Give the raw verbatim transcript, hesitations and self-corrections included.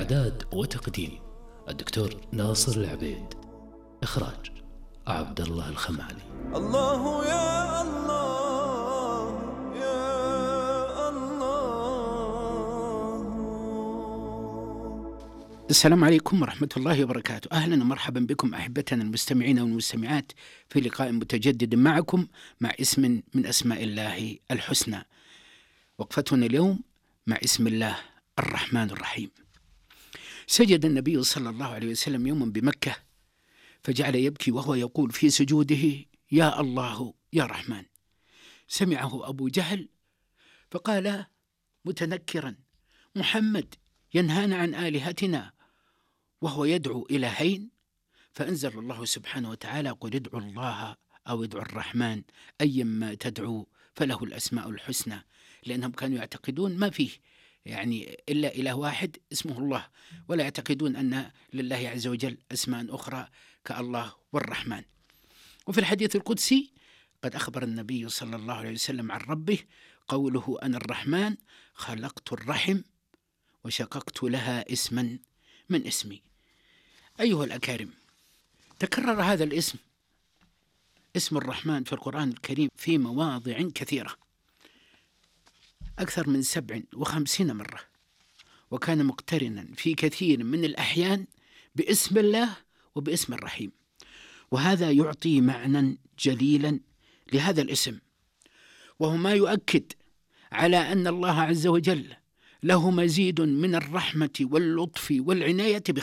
إعداد وتقديم الدكتور ناصر العبيد. إخراج عبد الله الخمالي. الله يا الله يا الله. السلام عليكم ورحمة الله وبركاته. أهلا ومرحبا بكم أحبتنا المستمعين والمستمعات في لقاء متجدد معكم مع اسم من أسماء الله الحسنى. وقفتنا اليوم مع اسم الله الرحمن الرحيم. سجد النبي صلى الله عليه وسلم يوما بمكة فجعل يبكي وهو يقول في سجوده: يا الله يا رحمن. سمعه أبو جهل فقال متنكرا: محمد ينهانا عن آلهتنا وهو يدعو إلهين. فأنزل الله سبحانه وتعالى: قل ادعوا الله أو ادعوا الرحمن أيما تدعو فله الأسماء الحسنى. لأنهم كانوا يعتقدون ما فيه يعني إلا إله واحد اسمه الله، ولا يعتقدون أن لله عز وجل أسماء أخرى كالله والرحمن. وفي الحديث القدسي قد أخبر النبي صلى الله عليه وسلم عن ربه قوله: أنا الرحمن خلقت الرحم وشققت لها اسما من اسمي. أيها الأكارم، تكرر هذا الاسم اسم الرحمن في القرآن الكريم في مواضع كثيرة أكثر من سبع وخمسين مرة، وكان مقترنا في كثير من الأحيان باسم الله وباسم الرحيم. وهذا يعطي معنى جليلا لهذا الاسم، وهو ما يؤكد على أن الله عز وجل له مزيد من الرحمة واللطف والعناية